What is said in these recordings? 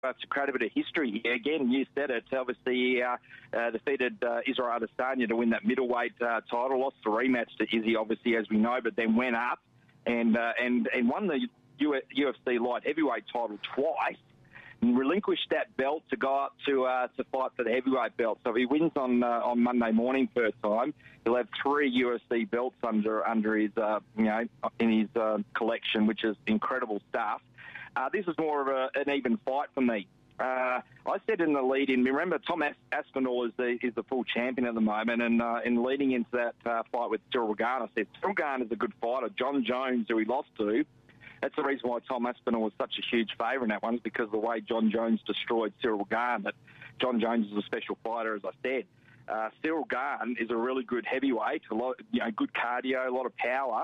to create a bit of history here. Again, you said it. Obviously, defeated Israel Adesanya to win that middleweight title. Lost the rematch to Izzy, obviously, as we know, but then went up and won the UFC light heavyweight title twice. And relinquished that belt to go up to fight for the heavyweight belt. So if he wins on Monday morning first time, he'll have 3 UFC belts under his in his collection, which is incredible stuff. This is more of an even fight for me. I said in the lead-in, remember Tom Aspinall is the full champion at the moment, and in leading into that fight with Cyril Gane, I said Cyril Gane is a good fighter. John Jones, who he lost to. That's the reason why Tom Aspinall was such a huge favourite in that one, is because of the way John Jones destroyed Cyril Gane. But John Jones is a special fighter, as I said. Cyril Gane is a really good heavyweight, a lot, good cardio, a lot of power.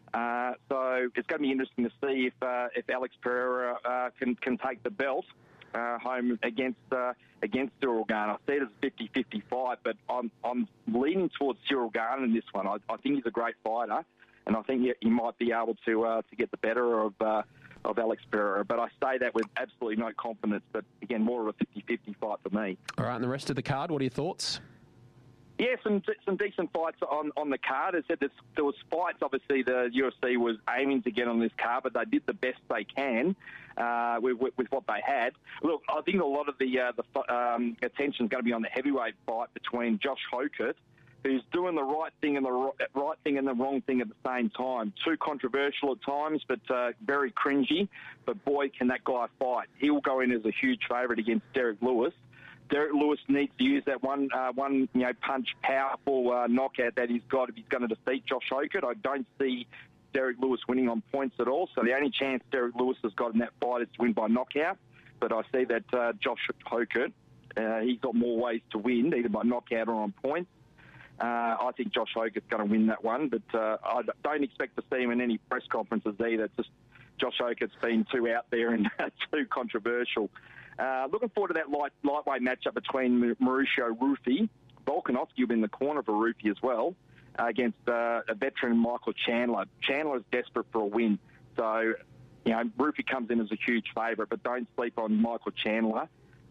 So it's going to be interesting to see if Alex Pereira can take the belt home against Cyril Gane. I said it's a 50-50 fight, but I'm leaning towards Cyril Gane in this one. I think he's a great fighter. And I think he might be able to get the better of Alex Pereira. But I say that with absolutely no confidence. But, again, more of a 50-50 fight for me. All right, and the rest of the card, what are your thoughts? Yeah, some decent fights on the card. As I said, there was fights, obviously, the UFC was aiming to get on this card, but they did the best they can with what they had. Look, I think a lot of the attention is going to be on the heavyweight fight between Josh Hokert, who's doing the right thing and the right thing and the wrong thing at the same time. Too controversial at times, but very cringy. But boy, can that guy fight! He'll go in as a huge favourite against Derek Lewis. Derek Lewis needs to use that one punch, powerful knockout that he's got if he's going to defeat Josh Hokert. I don't see Derek Lewis winning on points at all. So the only chance Derek Lewis has got in that fight is to win by knockout. But I see that Josh Hokert, he's got more ways to win, either by knockout or on points. I think Josh Hokert's going to win that one, but I don't expect to see him in any press conferences either. Just Josh Hokert's been too out there and too controversial. Looking forward to that lightweight matchup between Mauricio Rufy. Volkanovski will be in the corner for Rufy as well, against a veteran Michael Chandler. Chandler is desperate for a win. So, Rufy comes in as a huge favourite, but don't sleep on Michael Chandler.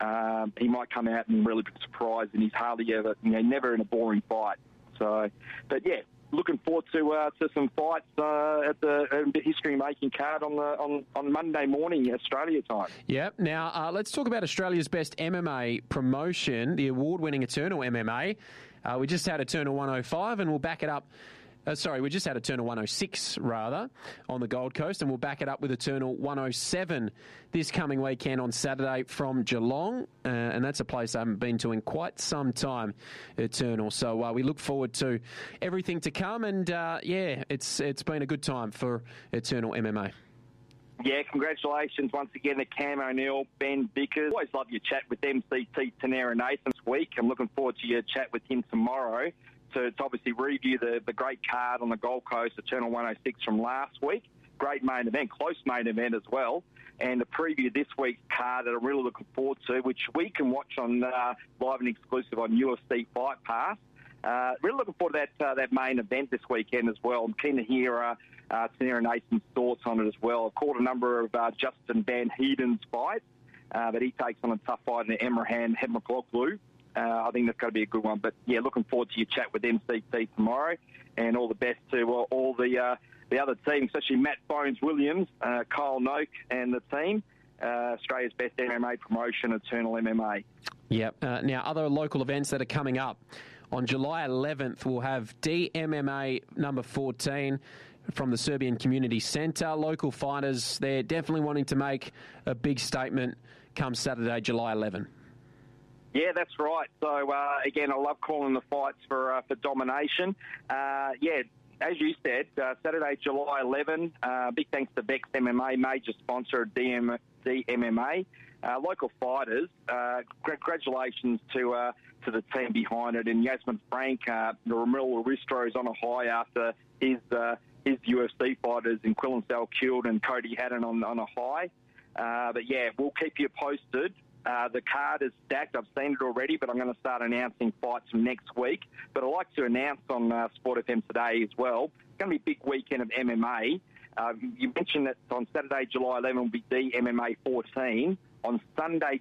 He might come out and really be surprised, and he's hardly ever, never in a boring fight. So, but yeah, looking forward to some fights at the history-making card on Monday morning, Australia time. Yep. Now, let's talk about Australia's best MMA promotion, the award-winning Eternal MMA. We just had Eternal 105, and we'll back it up. We just had Eternal 106, rather, on the Gold Coast, and we'll back it up with Eternal 107 this coming weekend on Saturday from Geelong, and that's a place I haven't been to in quite some time, Eternal. So we look forward to everything to come, and it's been a good time for Eternal MMA. Yeah, congratulations once again to Cam O'Neill, Ben Vickers. Always love your chat with MCT Tanera Nathan this week. I'm looking forward to your chat with him tomorrow. To obviously review the great card on the Gold Coast, Eternal 106 from last week. Great main event, close main event as well. And to preview this week's card that I'm really looking forward to, which we can watch on live and exclusive on UFC Fight Pass. Really looking forward to that main event this weekend as well. I'm keen to hear Tanera Nathan's thoughts on it as well. I've called a number of Justin Van Heeden's fights, but he takes on a tough fight in Emrahan Hemoglu. I think that's going to be a good one. But, yeah, looking forward to your chat with MCT tomorrow, and all the best to all the other teams, especially Matt Bones-Williams, Kyle Noak and the team, Australia's best MMA promotion, Eternal MMA. Yep. Now, other local events that are coming up. On July 11th, we'll have DMMA number 14 from the Serbian Community Centre. Local fighters, they're definitely wanting to make a big statement come Saturday, July 11. Yeah, that's right. So, again, I love calling the fights for domination. As you said, Saturday, July 11, big thanks to Vex MMA, major sponsor of DMMA. Local fighters, congratulations to the team behind it. And Yasmin Frank, Ramil Aristro is on a high after his UFC fighters in Quillan Salkeld and Cody Haddon on a high. But, yeah, we'll keep you posted. The card is stacked. I've seen it already, but I'm going to start announcing fights from next week. But I'd like to announce on Sport FM today as well. It's going to be a big weekend of MMA. You mentioned that on Saturday, July 11, will be DMMA 14. On Sunday,